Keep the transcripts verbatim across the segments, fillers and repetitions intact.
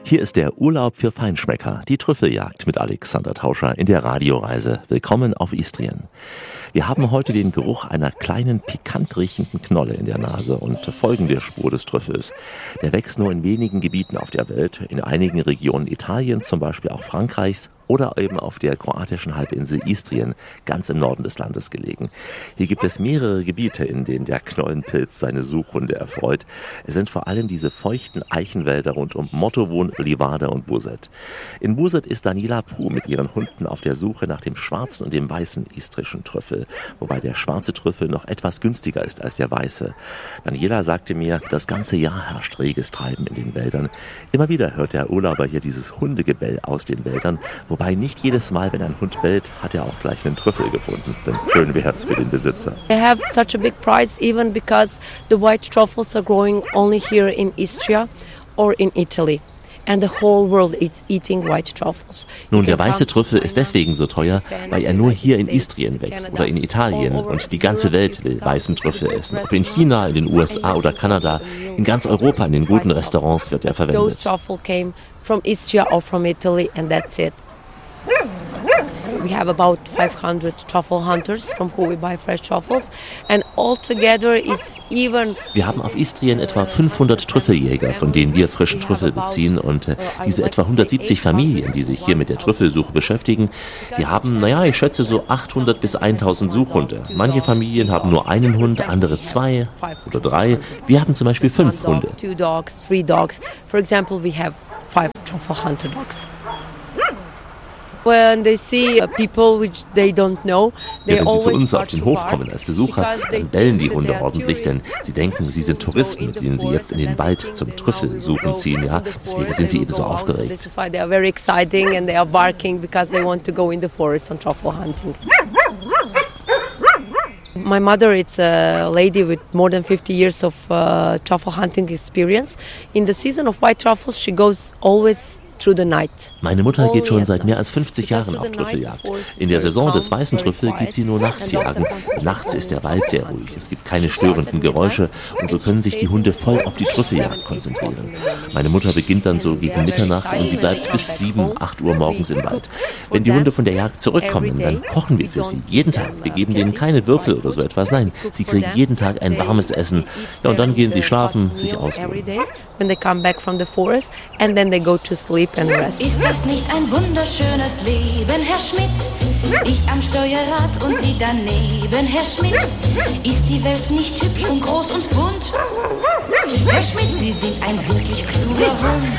Hier ist der Urlaub für Feinschmecker, die Trüffeljagd mit Alexander Tauscher in der Radioreise. Willkommen auf Istrien. Wir haben heute den Geruch einer kleinen, pikant riechenden Knolle in der Nase und folgen der Spur des Trüffels. Der wächst nur in wenigen Gebieten auf der Welt, in einigen Regionen Italiens, zum Beispiel auch Frankreichs oder eben auf der kroatischen Halbinsel Istrien, ganz im Norden des Landes gelegen. Hier gibt es mehrere Gebiete, in denen der Knollenpilz seine Suchhunde erfreut. Es sind vor allem diese feuchten Eichenwälder rund um Mottovun, Livada und Buset. In Buset ist Daniela Pruh mit ihren Hunden auf der Suche nach dem schwarzen und dem weißen istrischen Trüffel, wobei der schwarze Trüffel noch etwas günstiger ist als der weiße. Daniela sagte mir, das ganze Jahr herrscht reges Treiben in den Wäldern. Immer wieder hört der Urlauber hier dieses Hundegebell aus den Wäldern, wobei nicht jedes Mal, wenn ein Hund bellt, hat er auch gleich einen Trüffel gefunden. Denn schön wäre es für den Besitzer. They have such a big price even because the white truffles are growing only here in Istria or in Italy. And the whole world is eating white truffles. Nun, der weiße Trüffel ist deswegen so teuer, weil er nur hier in Istrien wächst oder in Italien und die ganze Welt will weißen Trüffel essen. Ob in China, in den U S A oder Kanada, in ganz Europa, in den guten Restaurants wird er verwendet. Those truffle came from Istria or from Italy and that's it. We have about five hundred truffle hunters from who we buy fresh truffles and altogether it's even. Wir haben auf Istrien etwa fünfhundert Trüffeljäger, von denen wir frischen Trüffel beziehen und äh, diese etwa hundertsiebzig Familien, die sich hier mit der Trüffelsuche beschäftigen, die haben, naja, ich schätze so achthundert bis tausend Suchhunde. Manche Familien haben nur einen Hund, andere zwei oder drei. Wir haben zum Beispiel fünf Hunde. Two dogs, three dogs. For example, we have five truffle hunter dogs. When they see people which they don't know, they ja, wenn sie zu uns auf start den to Hof bark kommen als Besucher, dann bellen die Hunde ordentlich, denn sie denken, sie sind Touristen, mit denen sie jetzt in den Wald zum Trüffelsuchen ziehen. Ja, deswegen sind sie eben so aufgeregt. This is why they are very exciting and they are barking because they want to go in the forest on truffle hunting. My mother is a lady with more than fifty years of uh, truffle hunting experience. In the season of white truffles, she goes always through the night. Meine Mutter geht schon seit mehr als fünfzig Jahren auf Trüffeljagd. In der Saison des weißen Trüffel geht sie nur nachts jagen. Nachts ist der Wald sehr ruhig, es gibt keine störenden Geräusche und so können sich die Hunde voll auf die Trüffeljagd konzentrieren. Meine Mutter beginnt dann so gegen Mitternacht und sie bleibt bis sieben, acht Uhr morgens im Wald. Wenn die Hunde von der Jagd zurückkommen, dann kochen wir für sie. Jeden Tag. Wir geben denen keine Würfel oder so etwas. Nein, sie kriegen jeden Tag ein warmes Essen. Ja, und dann gehen sie schlafen, sich ausruhen. When they come back from the forest and then they go to sleep and rest. Ist das nicht ein wunderschönes Leben, Herr Schmidt? Ich am Steuerrad und Sie daneben, Herr Schmidt. Ist die Welt nicht hübsch und groß und bunt? Herr Schmidt, Sie sind ein wirklich kluger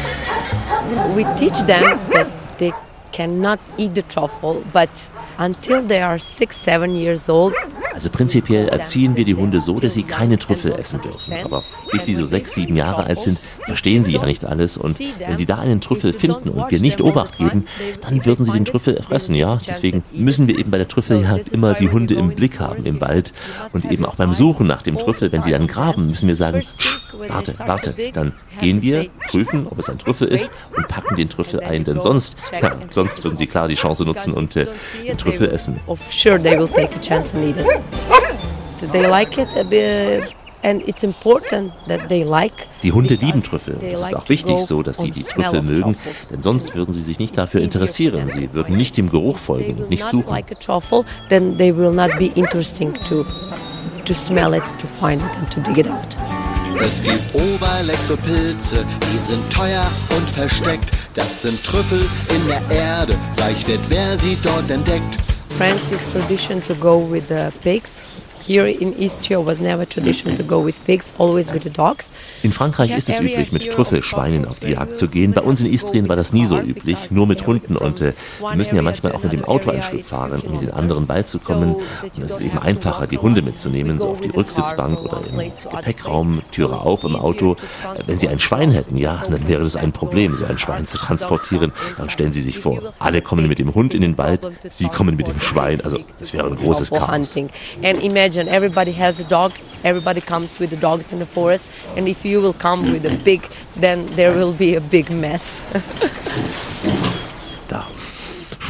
Hund. We teach them that they cannot eat the truffle, but until they are six, seven years old. Also prinzipiell erziehen wir die Hunde so, dass sie keine Trüffel essen dürfen. Aber bis sie so sechs, sieben Jahre alt sind, verstehen sie ja nicht alles. Und wenn sie da einen Trüffel finden und wir nicht Obacht geben, dann würden sie den Trüffel erfressen, ja. Deswegen müssen wir eben bei der Trüffeljagd immer die Hunde im Blick haben im Wald. Und eben auch beim Suchen nach dem Trüffel, wenn sie dann graben, müssen wir sagen, warte, warte. Dann gehen wir, prüfen, ob es ein Trüffel ist und packen den Trüffel ein. Denn sonst, ja, sonst würden sie klar die Chance nutzen und äh, den Trüffel essen. Sure, they will take a chance and eat it. They like it a bit, and it's important that they like. Die Hunde lieben Trüffel. Es ist auch wichtig so, dass sie die Trüffel mögen, denn sonst würden sie sich nicht dafür interessieren. Sie würden nicht dem Geruch folgen und nicht suchen. Like a truffle, then they will not be interesting to to smell it, to find it and to dig it out. Es gibt oberleckere Pilze, die sind teuer und versteckt. Das sind Trüffel in der Erde, reich wird, wer sie dort entdeckt. France is tradition to go with the pigs. Here in Istria was never tradition to go with pigs, always with the dogs. In Frankreich ist es üblich, mit Trüffelschweinen auf die Jagd zu gehen. Bei uns in Istrien war das nie so üblich, nur mit Hunden. Und äh, wir müssen ja manchmal auch mit dem Auto ein Stück fahren, um in den anderen Wald zu kommen. Und es ist eben einfacher, die Hunde mitzunehmen, so auf die Rücksitzbank oder im Gepäckraum, Türe auf im Auto. Äh, wenn Sie ein Schwein hätten, ja, dann wäre das ein Problem, so ein Schwein zu transportieren. Dann stellen Sie sich vor, alle kommen mit dem Hund in den Wald, Sie kommen mit dem Schwein. Also das wäre ein großes Chaos. And imagine everybody has a dog, everybody comes with the dogs in the forest, and if you will come with a pig, then there will be a big mess. Da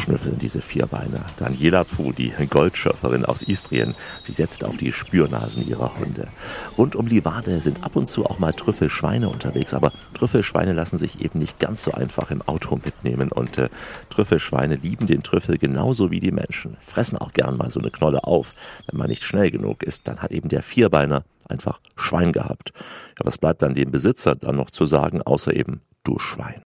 schnüffeln diese Vierbeiner. Daniela Puh, die Goldschürferin aus Istrien, sie setzt auf die Spürnasen ihrer Hunde. Rund um Livade sind ab und zu auch mal Trüffelschweine unterwegs, aber Trüffelschweine lassen sich eben nicht ganz so einfach im Auto mitnehmen und äh, Trüffelschweine lieben den Trüffel genauso wie die Menschen, fressen auch gern mal so eine Knolle auf. Wenn man nicht schnell genug ist, dann hat eben der Vierbeiner einfach Schwein gehabt. Ja, was bleibt dann dem Besitzer dann noch zu sagen, außer eben, du Schwein.